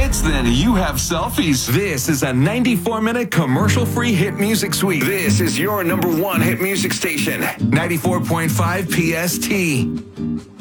hits, then you have selfies. This is a 94-minute commercial-free hit music suite. This is your #1 hit music station. 94.5 PST.